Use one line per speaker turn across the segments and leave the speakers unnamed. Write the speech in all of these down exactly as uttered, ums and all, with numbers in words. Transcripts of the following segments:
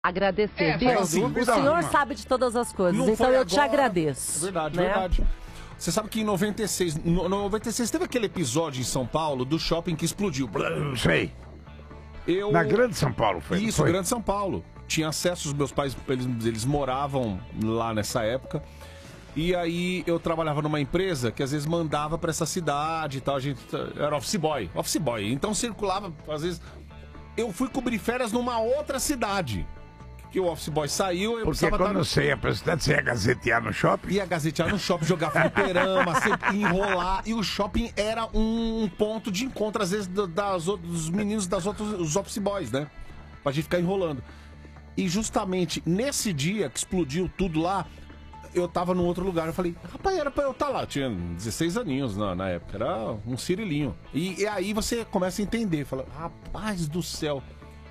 Agradecer.
É,
Deus,
assim,
o senhor
uma...
sabe de todas as coisas,
Não
então eu te
agora.
agradeço.
É verdade,
né?
verdade. Você sabe que em noventa e seis, no, no noventa e seis teve aquele episódio em São Paulo do shopping que explodiu.
Sei.
Eu...
Na Grande São Paulo foi.
Isso,
foi.
Grande São Paulo. Tinha acesso, os meus pais, eles, eles moravam lá nessa época. E aí eu trabalhava numa empresa que às vezes mandava pra essa cidade e tal. A gente era office boy, office boy. Então circulava, às vezes. Eu fui cobrir férias numa outra cidade. Que o office boy saiu, eu
Porque quando
estar...
você ia pra cidade, você ia gazetear no shopping?
Ia gazetear no shopping, jogar fliperama, sempre enrolar. E o shopping era um ponto de encontro, às vezes, das, dos meninos das outras, os office boys, né? Pra gente ficar enrolando. E justamente nesse dia que explodiu tudo lá, eu tava num outro lugar. Eu falei, rapaz, era pra eu estar lá. Eu tinha dezesseis aninhos na, na época, era um cirilinho. E, e aí você começa a entender, fala, rapaz do céu.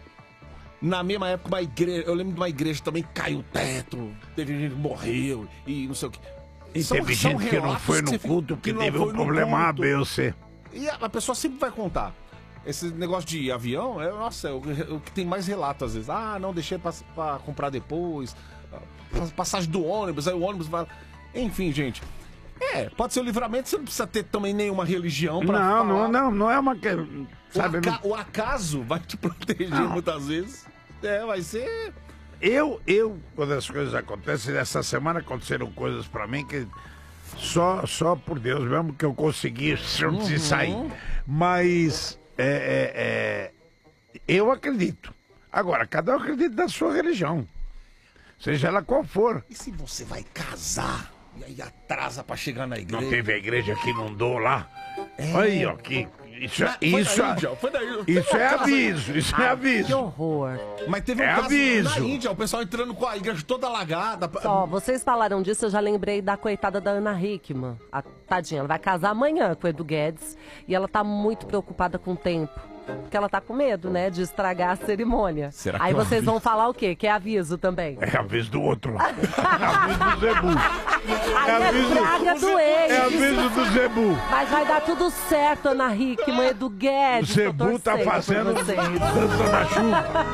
Na mesma época, uma igreja, eu lembro de uma igreja também caiu o teto, teve gente que morreu e não sei o que.
E são, teve gente que não foi no culto porque teve um problema A, B ou C.
E a, a pessoa sempre vai contar. Esse negócio de avião, é, nossa, é o, o que tem mais relato às vezes. Ah, não, deixei pra, pra comprar depois. Passagem do ônibus, aí o ônibus vai... Enfim, gente. É, pode ser o livramento, você não precisa ter também nenhuma religião pra
Não,
falar.
não, não, não é uma... Sabe,
o, aca o acaso vai te proteger não. muitas vezes. É, vai ser...
Eu, eu, quando as coisas acontecem, essa semana aconteceram coisas pra mim que só, só por Deus mesmo que eu consegui uhum. sair. Mas é, é, é, eu acredito. Agora, cada um acredita na sua religião. Seja ela qual for.
E se você vai casar e aí atrasa pra chegar na igreja?
Não teve a igreja que inundou lá?
É.
Aí, ó, que... Isso,
Na,
isso,
foi Índia, foi da Índia.
Isso é aviso, isso
Ai,
é aviso.
Que horror.
Mas teve um
é
caso
aviso.
na Índia, o pessoal entrando com a igreja toda alagada.
Ó, vocês falaram disso, eu já lembrei da coitada da Ana Hickman. A tadinha, ela vai casar amanhã com o Edu Guedes e ela tá muito preocupada com o tempo. Porque ela tá com medo, né, de estragar a cerimônia.
Será
Aí
que
vocês
aviso?
vão falar o quê? Que é aviso também?
É aviso do outro lá. É aviso do Zebu.
Aí é, aviso, é praga do ex.
É aviso do Zebu.
Mas vai dar tudo certo, Ana Hickman, Edu Guedes.
O Zebu tá fazendo dança na chuva.